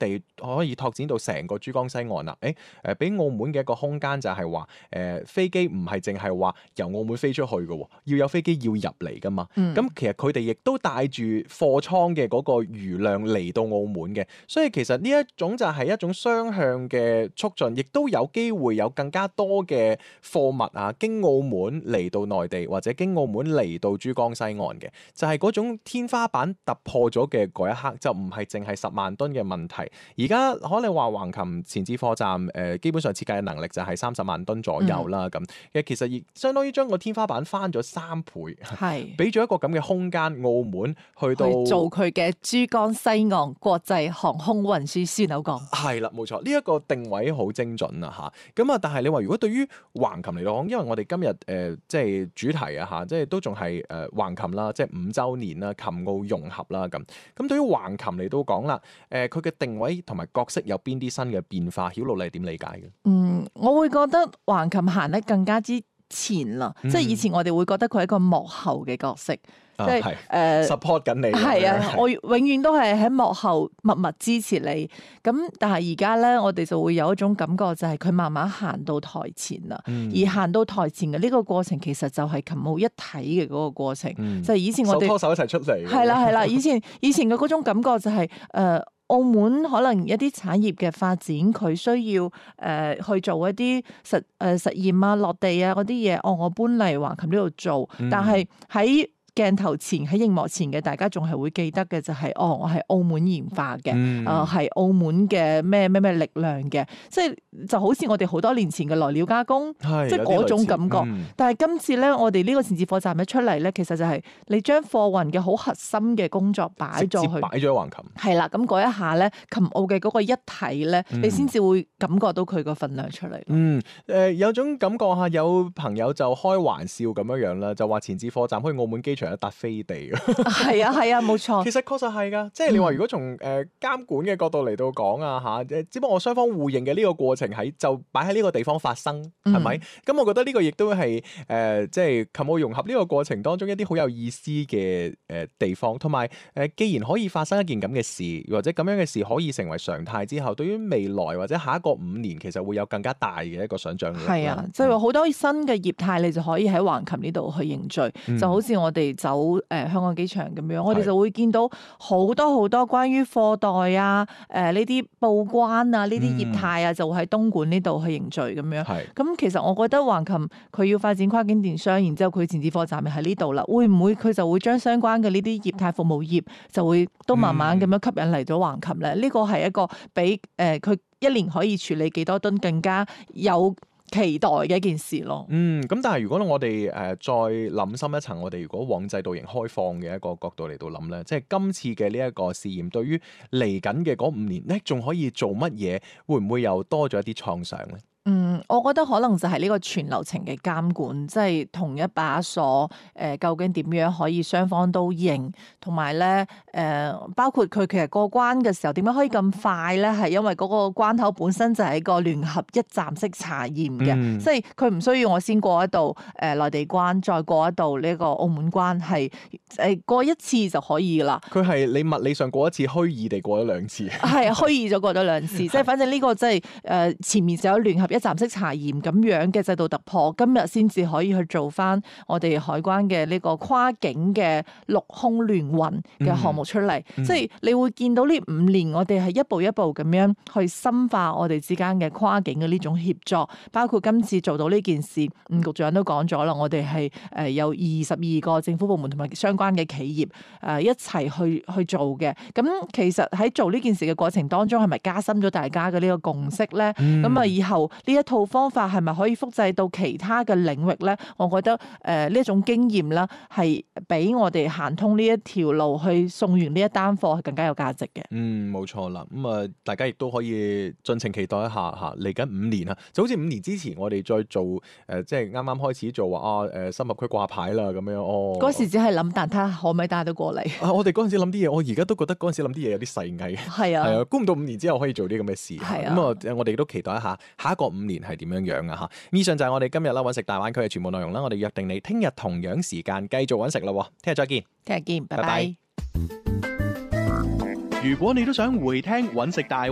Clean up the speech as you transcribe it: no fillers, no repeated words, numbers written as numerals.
地可以拓展到成個珠江西岸啦。俾澳門嘅一個空間就係話飛機唔係淨係話由澳門飛出去嘅，要有飛機要入嚟噶嘛。咁其實佢哋亦都帶住貨倉嘅嗰個餘量嚟到澳門嘅，所以其實呢一種就係一種雙向嘅促進，亦都有機會有更加多嘅貨物啊經澳門嚟到內地，或者經澳門嚟到珠江西岸嘅，就係嗰種天花板突破咗嘅嗰一刻，就唔係淨係10萬噸嘅問題。而家可能話橫琴前置貨站基本上設計嘅能力就係30萬噸左右啦，咁其實亦相當於將個天花板翻咗3倍，係俾咗一個咁嘅空間，澳門去到做佢嘅珠江西岸國際航空運輸樞紐港。係啦，冇錯，呢一個定位好精準啊嚇。咁但係你話如果對於橫琴嚟講，因為我哋今日即係主題啊嚇，即係都仲係橫琴啦，即係5週年啦，琴澳融合啦咁。咁對於橫琴嚟到講啦，佢嘅定位同埋角色有邊啲新嘅變化？曉露你係點理解嘅？ 我會覺得橫琴行得更加之前啦，即係以前我哋會覺得佢係一個幕後嘅角色。即係 support 緊你， 係啊！我永遠都係喺幕後默默支持你。咁但係而家咧，我哋就會有一種感覺，就係佢慢慢行到台前啦。而行到台前嘅呢個過程，其實就係琴澳一體嘅嗰個過程。就係以前我哋手拖手一齊出嚟。 係啦，以前嘅嗰種感覺就係澳門可能一啲產業嘅發展，佢需要去做一啲實驗啊、落地啊嗰啲嘢。我搬嚟橫琴呢度做，但係喺鏡頭前喺熒幕前嘅大家仲係會記得嘅就係我係澳門研發嘅，係澳門嘅咩力量嘅，即係就好似我哋好多年前嘅來料加工，即係嗰種感覺。但係今次咧，我哋呢個前置貨站一出嚟咧，其實就係你將貨運嘅好核心嘅工作擺咗去， 擺咗喺橫琴。 係啦，咁嗰一下咧，琴澳嘅嗰個一體咧，你先至會感覺到佢個份量出嚟。 有種感覺嚇，有朋友就開玩笑咁樣啦，就話前置貨站去澳門機場一笪飛地嘅， 係啊，冇錯。 其實確實係㗎，即係你話如果從監管嘅角度嚟到講啊嚇，只不過我雙方互認嘅呢個過程就擺喺呢個地方發生，係咪？咁我覺得呢個亦都係即係琴澳融合呢個過程當中一啲好有意思嘅地方，同埋既然可以發生一件咁嘅事，或者咁樣嘅事可以成為常態之後，對於未來或者下一個5年，其實會有更加大嘅一個想像力。 係啊，即係話好多新嘅業態，你就可以喺橫琴呢度去凝聚，就好似我哋走香港機場咁樣，我哋就會見到好多關於貨代啊、呢啲報關啊、呢啲業態啊，就會喺東莞呢度去凝聚咁樣。咁其實我覺得橫琴佢要發展跨境電商，然之後佢前置貨站咪喺呢度啦，會唔會佢就會將相關嘅呢啲業態服務業就會都慢慢咁樣吸引嚟咗橫琴咧？呢個係一個比佢1年可以處理幾多噸更加有期待嘅一件事咯。 咁但係如果我哋再諗深一層，我哋如果往制度型開放嘅一個角度嚟到諗咧，即係今次嘅呢一個試驗，對於嚟緊嘅嗰5年咧，仲可以做乜嘢？會唔會又多咗一啲創想咧？ 我覺得可能就係呢個全流程嘅監管，即係同一把鎖，究竟點樣可以雙方都認，同埋咧包括佢其實過關嘅時候點樣可以咁快咧？係因為嗰個關口本身就係一個聯合一站式查驗嘅，即係佢唔需要我先過一道內地關，再過一道呢個澳門關，係過一次就可以啦。 佢係你物理上過一次，虛擬地過咗2次。 係虛擬咗過咗2次，即係反正呢個即係前面就有聯合一站式查驗咁樣嘅制度突破，今日先至可以去做翻我哋海關嘅呢個跨境嘅陸空聯運嘅項目出嚟。即係你會見到呢5年，我哋係一步一步咁樣去深化我哋之間嘅跨境嘅呢種協作，包括今次做到呢件事，吳局長都講咗啦，我哋係有22個政府部門同埋相關嘅企業一齊去做嘅。咁其實喺做呢件事嘅過程當中，係咪加深咗大家嘅呢個共識咧？咁啊，以後呢一套方法係咪可以複製到其他嘅領域咧？我覺得呢一種經驗啦，係比我哋行通呢一條路去送完呢一單貨係更加有價值嘅。 冇錯啦。咁大家亦都可以盡情期待一下嚇，嚟緊5年啊，就好似5年之前我哋再做即係啱啱開始做話深合區掛牌啦咁樣。 嗰時只係諗，但睇下可唔可以帶到過嚟。 我哋嗰陣時諗啲嘢，我而家都覺得嗰陣時諗啲嘢有啲細藝。係啊，估唔到5年之後可以做啲咁嘅事。咁我哋都期待一下下一個5年係點樣啊嚇。以上就係我哋今日啦揾食大灣區嘅全部內容啦。我哋約定你聽日同樣時間繼續揾食啦。聽日再見。 聽日見，拜拜。 如果你都想回聽揾食大